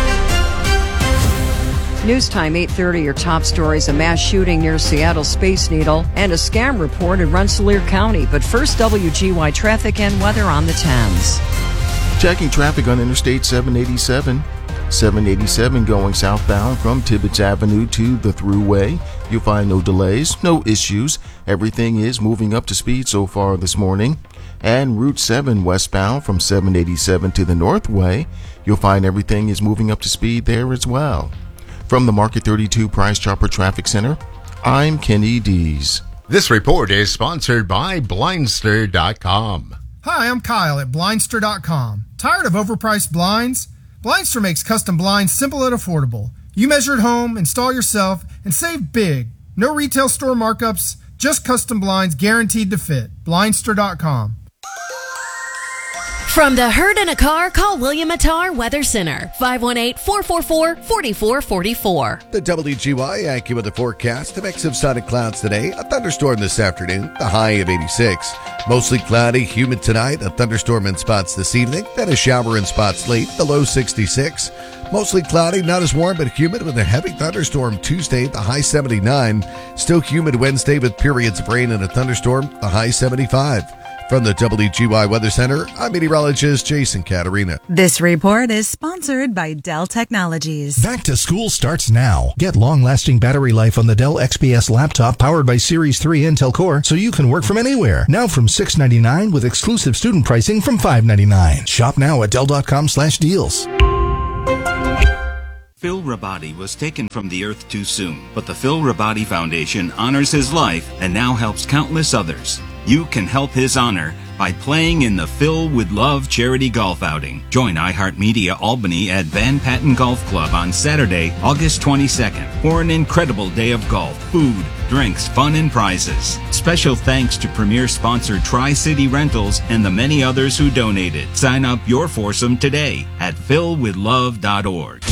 News time, eight thirty, your top stories, a mass shooting near Seattle Space Needle, and a scam report in Rensselaer County. But first, W G Y traffic and weather on the Thames. Checking traffic on Interstate seven eighty-seven. seven eighty-seven going southbound from Tibbetts Avenue to the Thruway. You'll find no delays, no issues. Everything is moving up to speed so far this morning. And Route seven westbound from seven eighty-seven to the Northway. You'll find everything is moving up to speed there as well. From the Market thirty-two Price Chopper Traffic Center, I'm Kenny Dees. This report is sponsored by Blindster dot com. Hi, I'm Kyle at Blindster dot com. Tired of overpriced blinds? Blindster makes custom blinds simple and affordable. You measure at home, install yourself, and save big. No retail store markups, just custom blinds guaranteed to fit. Blindster dot com. From the herd in a car, call William Attar Weather Center, five one eight, four four four, four four four four. The W G Y AccuWeather forecast, a mix of sun and clouds today, a thunderstorm this afternoon, the high of eighty-six. Mostly cloudy, humid tonight, a thunderstorm in spots this evening, then a shower in spots late, the low sixty-six. Mostly cloudy, not as warm, but humid with a heavy thunderstorm Tuesday, the high seventy-nine. Still humid Wednesday with periods of rain and a thunderstorm, the high seventy-five. From the W G Y Weather Center, I'm meteorologist Jason Caterina. This report is sponsored by Dell Technologies. Back to school starts now. Get long-lasting battery life on the Dell X P S laptop powered by Series three Intel Core so you can work from anywhere. Now from six ninety-nine with exclusive student pricing from five ninety-nine. Shop now at Dell.com slash deals. Phil Rabati was taken from the earth too soon, but the Phil Rabati Foundation honors his life and now helps countless others. You can help his honor by playing in the Phil with Love charity golf outing. Join iHeartMedia Albany at Van Patten Golf Club on Saturday, August twenty-second for an incredible day of golf, food, drinks, fun, and prizes. Special thanks to premier sponsor Tri-City Rentals and the many others who donated. Sign up your foursome today at phil with love dot org.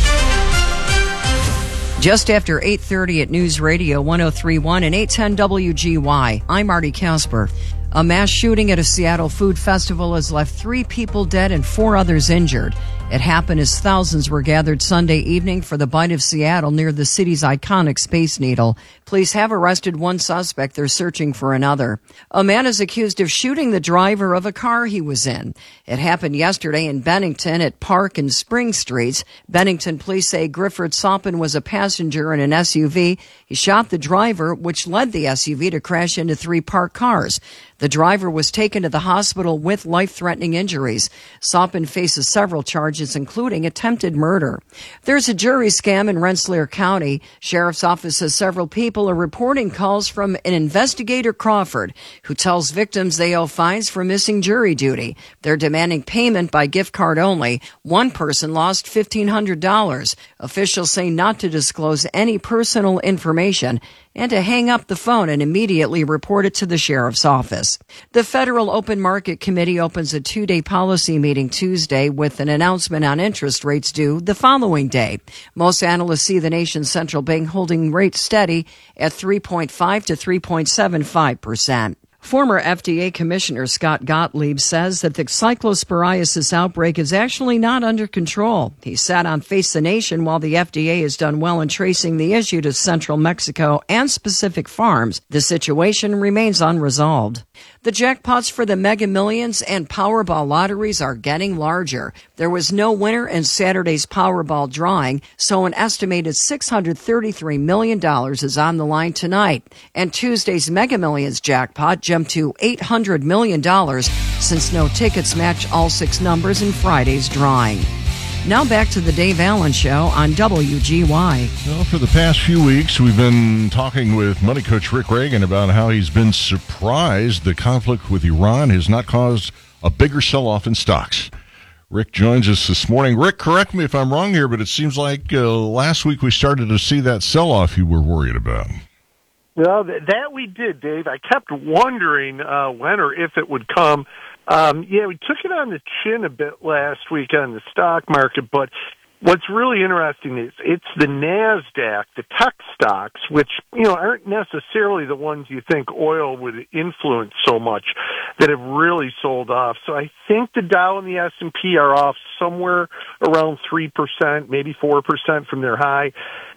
Just after eight thirty at News Radio one oh three point one and eight ten W G Y, I'm Marty Casper. A mass shooting at a Seattle food festival has left three people dead and four others injured. It happened as thousands were gathered Sunday evening for the Bite of Seattle near the city's iconic Space Needle. Police have arrested one suspect. They're searching for another. A man is accused of shooting the driver of a car he was in. It happened yesterday in Bennington at Park and Spring Streets. Bennington police say Grifford Soppin was a passenger in an S U V. He shot the driver, which led the S U V to crash into three parked cars. The driver was taken to the hospital with life-threatening injuries. Soppin faces several charges, including attempted murder. There's a jury scam in Rensselaer County. Sheriff's Office says several people are reporting calls from an investigator Crawford, who tells victims they owe fines for missing jury duty. They're demanding payment by gift card only. One person lost fifteen hundred dollars. Officials say not to disclose any personal information and to hang up the phone and immediately report it to the sheriff's office. The Federal Open Market Committee opens a two-day policy meeting Tuesday with an announcement on interest rates due the following day. Most analysts see the nation's central bank holding rates steady at three point five to three point seven five percent. Former F D A Commissioner Scott Gottlieb says that the cyclosporiasis outbreak is actually not under control. He sat on Face the Nation while the F D A has done well in tracing the issue to central Mexico and specific farms. The situation remains unresolved. The jackpots for the Mega Millions and Powerball lotteries are getting larger. There was no winner in Saturday's Powerball drawing, so an estimated six hundred thirty-three million dollars is on the line tonight. And Tuesday's Mega Millions jackpot jumped to eight hundred million dollars since no tickets match all six numbers in Friday's drawing. Now back to the Dave Allen Show on W G Y. Well, for the past few weeks, we've been talking with money coach Rick Reagan about how he's been surprised the conflict with Iran has not caused a bigger sell-off in stocks. Rick joins us this morning. Rick, correct me if I'm wrong here, but it seems like uh, last week we started to see that sell-off you were worried about. Well, that we did, Dave. I kept wondering uh, when or if it would come. Um, yeah, we took it on the chin a bit last week on the stock market, but what's really interesting is it's the NASDAQ, the tech stocks, which, you know, aren't necessarily the ones you think oil would influence so much, that have really sold off. So I think the Dow and the S and P are off somewhere around three percent, maybe four percent from their high.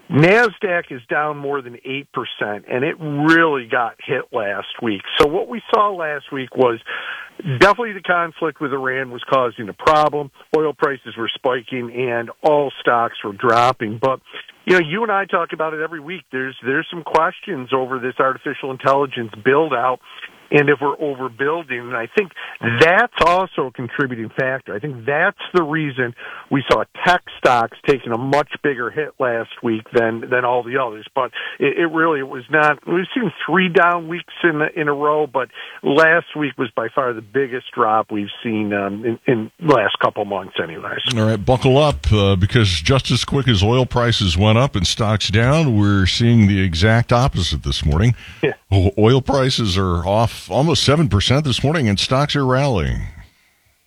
NASDAQ is down more than eight percent, and it really got hit last week. So what we saw last week was definitely the conflict with Iran was causing a problem. Oil prices were spiking, and all stocks were dropping. But, you know, you and I talk about it every week. There's there's some questions over this artificial intelligence build-out, and if we're overbuilding. And I think that's also a contributing factor. I think that's the reason we saw tech stocks taking a much bigger hit last week than than all the others. But it, it really it was not. We've seen three down weeks in in a row, but last week was by far the biggest drop we've seen um, in, in the last couple months anyways. All right, buckle up, uh, because just as quick as oil prices went up and stocks down, we're seeing the exact opposite this morning. Yeah. O- oil prices are off almost seven percent this morning, and stocks are rallying.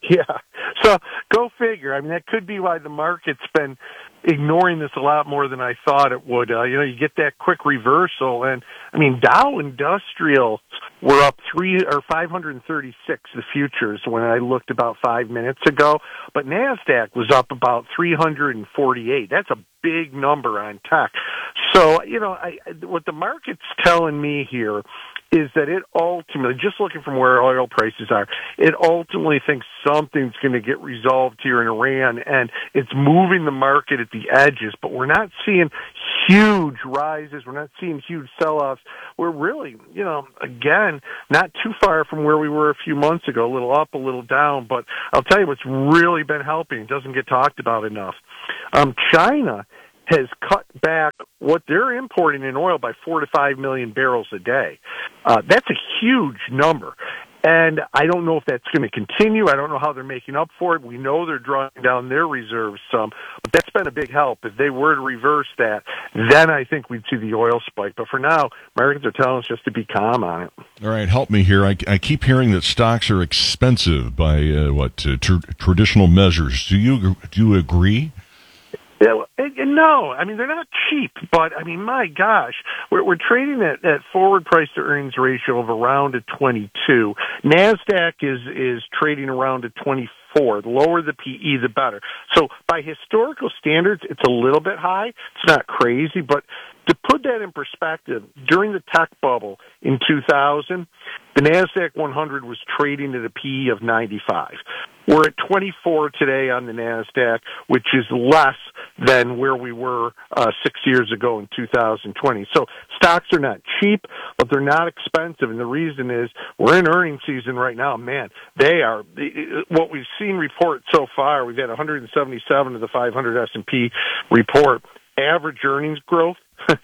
Yeah. So go figure. I mean, that could be why the market's been ignoring this a lot more than I thought it would. Uh, you know, you get that quick reversal, and I mean, Dow Industrial were up three or five hundred thirty-six, the futures, when I looked about five minutes ago. But NASDAQ was up about three hundred forty-eight. That's a big number on tech. So, you know, I, what the market's telling me here is that it ultimately, just looking from where oil prices are, it ultimately thinks something's going to get resolved here in Iran, and it's moving the market at the edges, but we're not seeing huge rises. We're not seeing huge sell-offs. We're really, you know, again, not too far from where we were a few months ago, a little up, a little down, but I'll tell you what's really been helping. It doesn't get talked about enough. Um, China has cut back what they're importing in oil by four to five million barrels a day. Uh, that's a huge number. And I don't know if that's going to continue. I don't know how they're making up for it. We know they're drawing down their reserves some, but that's been a big help. If they were to reverse that, then I think we'd see the oil spike. But for now, Americans are telling us just to be calm on it. All right, help me here. I, I keep hearing that stocks are expensive by uh, what uh, tr- traditional measures. Do you do you agree? Yeah, no, I mean, they're not cheap, but I mean, my gosh, we're, we're trading at, at forward price to earnings ratio of around a twenty-two. NASDAQ is, is trading around a twenty-four. The lower the P E, the better. So by historical standards, it's a little bit high. It's not crazy, but to put that in perspective, during the tech bubble in two thousand, the NASDAQ one hundred was trading at a P E of ninety-five. We're at twenty-four today on the NASDAQ, which is less than where we were uh, six years ago in two thousand twenty. So stocks are not cheap, but they're not expensive. And the reason is we're in earnings season right now. Man, they are, what we've seen report so far, we've had one hundred seventy-seven of the five hundred S and P report. Average earnings growth,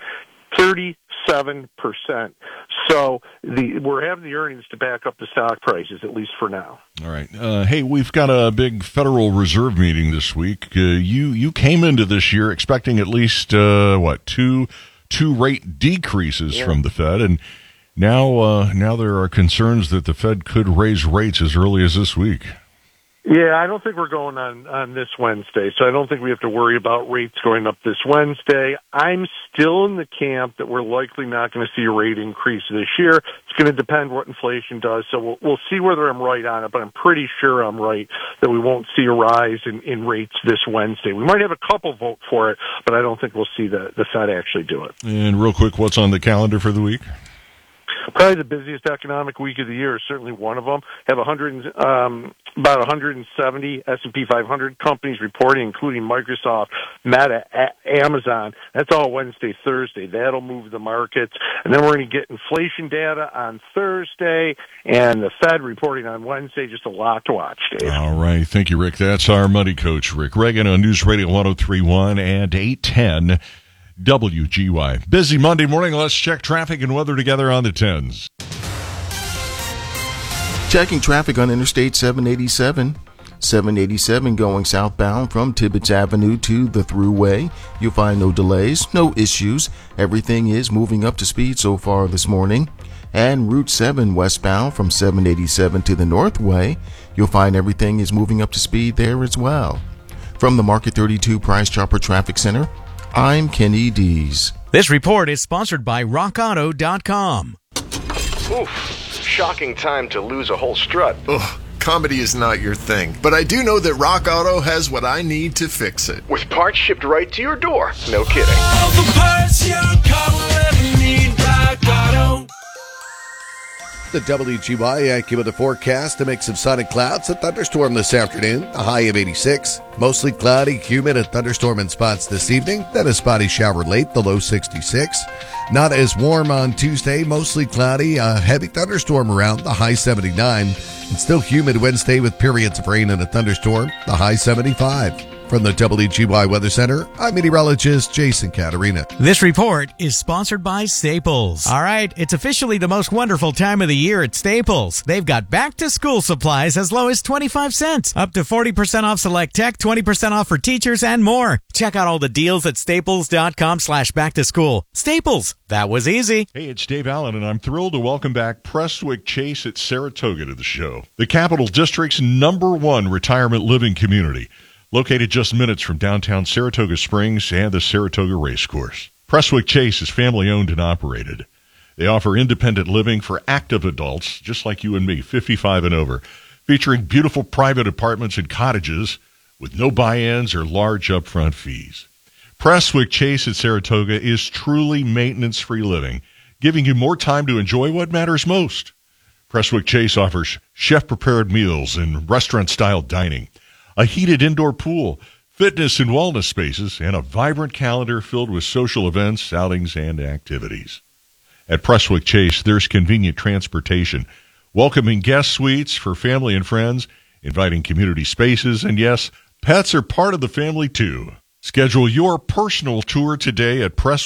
thirty-seven percent. So the, we're having the earnings to back up the stock prices, at least for now. All right. Uh, hey, we've got a big Federal Reserve meeting this week. Uh, you you came into this year expecting at least, uh, what, two two rate decreases yeah. from the Fed, and now uh, now there are concerns that the Fed could raise rates as early as this week. Yeah, I don't think we're going on, on this Wednesday, so I don't think we have to worry about rates going up this Wednesday. I'm still in the camp that we're likely not going to see a rate increase this year. It's going to depend what inflation does, so we'll, we'll see whether I'm right on it, but I'm pretty sure I'm right that we won't see a rise in, in rates this Wednesday. We might have a couple vote for it, but I don't think we'll see the, the Fed actually do it. And real quick, what's on the calendar for the week? Probably the busiest economic week of the year is certainly one of them. Have one hundred, um, about one hundred seventy S and P five hundred companies reporting, including Microsoft, Meta, A- Amazon. That's all Wednesday, Thursday. That'll move the markets. And then we're going to get inflation data on Thursday and the Fed reporting on Wednesday. Just a lot to watch, Dave. All right. Thank you, Rick. That's our money coach, Rick Reagan, on News Radio one oh three point one and eight ten. W G Y. Busy Monday morning. Let's check traffic and weather together on the tens. Checking traffic on Interstate seven eighty-seven. seven eighty-seven going southbound from Tibbetts Avenue to the Thruway. You'll find no delays, no issues. Everything is moving up to speed so far this morning. And Route seven westbound from seven eighty-seven to the Northway. You'll find everything is moving up to speed there as well. From the Market thirty-two Price Chopper Traffic Center, I'm Kenny Dees. This report is sponsored by rock auto dot com. Oof, shocking time to lose a whole strut. Ugh, comedy is not your thing, but I do know that Rock Auto has what I need to fix it. With parts shipped right to your door. No kidding. All the parts your car will ever need, Rock Auto. The W G Y AccuWeather forecast, a mix of sun and clouds, a thunderstorm this afternoon, a high of eighty-six. Mostly cloudy, humid, a thunderstorm in spots this evening, then a spotty shower late, the low sixty-six. Not as warm on Tuesday, mostly cloudy, a heavy thunderstorm around, the high seventy-nine. And still humid Wednesday with periods of rain and a thunderstorm, the high seventy-five. From the W G Y Weather Center, I'm meteorologist Jason Caterina. This report is sponsored by Staples. All right, it's officially the most wonderful time of the year at Staples. They've got back-to-school supplies as low as twenty-five cents, up to forty percent off select tech, twenty percent off for teachers, and more. Check out all the deals at staples.com slash back to school. Staples, that was easy. Hey, it's Dave Allen, and I'm thrilled to welcome back Prestwick Chase at Saratoga to the show. The Capital District's number one retirement living community, located just minutes from downtown Saratoga Springs and the Saratoga Racecourse. Prestwick Chase is family-owned and operated. They offer independent living for active adults, just like you and me, fifty-five and over, featuring beautiful private apartments and cottages with no buy-ins or large upfront fees. Prestwick Chase at Saratoga is truly maintenance-free living, giving you more time to enjoy what matters most. Prestwick Chase offers chef-prepared meals and restaurant-style dining, a heated indoor pool, fitness and wellness spaces, and a vibrant calendar filled with social events, outings, and activities. At Prestwick Chase, there's convenient transportation, welcoming guest suites for family and friends, inviting community spaces, and yes, pets are part of the family too. Schedule your personal tour today at Prestwick